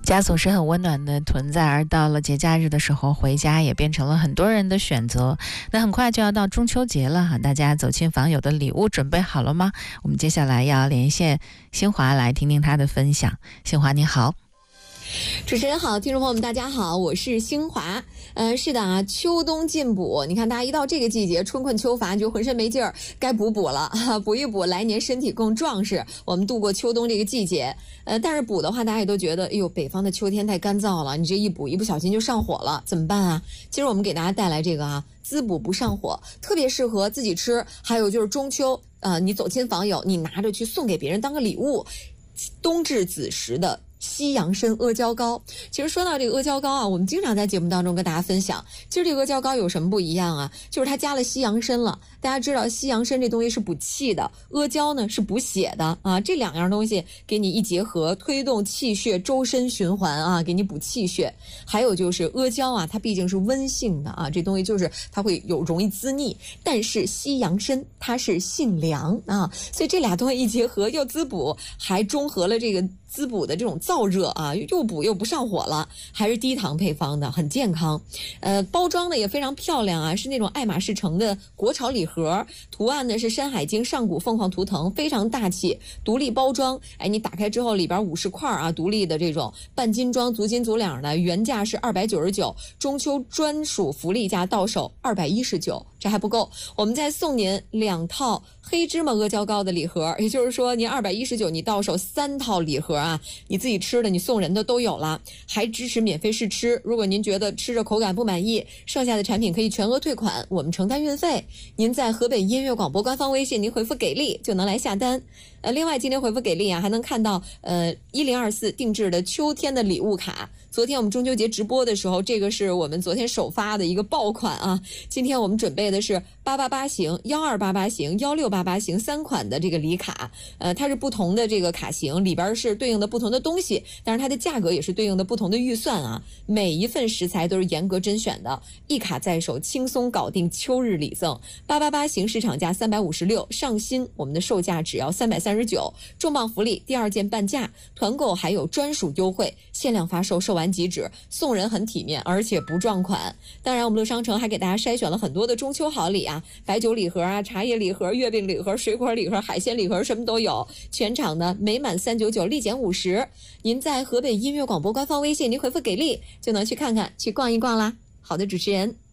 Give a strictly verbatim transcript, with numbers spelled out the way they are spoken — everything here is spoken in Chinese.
家总是很温暖的存在，而到了节假日的时候，回家也变成了很多人的选择。那很快就要到中秋节了哈，大家走亲访友的礼物准备好了吗？我们接下来要连线新华来听听她的分享。新华你好。 主持人好，听众朋友们大家好，我是新华。呃，是的啊，秋冬进补，你看大家一到这个季节，春困秋乏，就浑身没劲儿，该补补了，啊、补一补，来年身体更壮实，我们度过秋冬这个季节。呃，但是补的话，大家也都觉得，哎呦，北方的秋天太干燥了，你这一补一不小心就上火了，怎么办啊？今儿我们给大家带来这个啊，滋补不上火，特别适合自己吃，还有就是中秋，呃，你走亲访友，你拿着去送给别人当个礼物，冬至子时的西洋参阿胶糕。其实说到这个阿胶糕啊，我们经常在节目当中跟大家分享，其实这个阿胶糕有什么不一样啊？就是它加了西洋参了。大家知道西洋参这东西是补气的，阿胶呢是补血的啊，这两样东西给你一结合，推动气血周身循环啊，给你补气血。还有就是阿胶啊，它毕竟是温性的啊，这东西就是它会有容易滋腻，但是西洋参它是性凉啊，所以这俩东西一结合，又滋补，还中和了这个滋补的这种燥热啊，又补又不上火了，还是低糖配方的，很健康。呃，包装的也非常漂亮啊，是那种爱马仕城的国潮礼盒，图案呢是山海经、上古凤凰图腾，非常大气，独立包装。哎，你打开之后里边五十块啊，独立的这种半斤装，足斤足两的，原价是二百九十九，中秋专属福利价到手二百一十九。这还不够，我们再送您两套黑芝麻阿胶糕的礼盒，也就是说您二百一十九，你到手三套礼盒啊，你自己吃的你送人的都有了，还支持免费试吃。如果您觉得吃着口感不满意，剩下的产品可以全额退款，我们承担运费。您在河北音乐广播官方微信您回复给力就能来下单。呃，另外今天回复给力啊，还能看到呃一零二四定制的秋天的礼物卡。昨天我们中秋节直播的时候，这个是我们昨天首发的一个爆款啊。今天我们准备的是八八八型、幺二八八型、幺六八八型三款的这个礼卡，呃，它是不同的这个卡型，里边是对应的不同的东西，但是它的价格也是对应的不同的预算啊。每一份食材都是严格甄选的，一卡在手，轻松搞定秋日礼赠。八八八型市场价三百五十六，上新我们的售价只要三百三十九，重磅福利，第二件半价，团购还有专属优惠，限量发售，售完即止，送人很体面，而且不撞款。当然我们乐商城还给大家筛选了很多的中秋好礼啊，白酒礼盒啊，茶叶礼盒、月饼礼盒、水果礼盒、海鲜礼盒，什么都有。全场呢每满三九九立减五十，您在河北音乐广播官方微信您回复给力就能去看看去逛一逛啦。好的，主持人。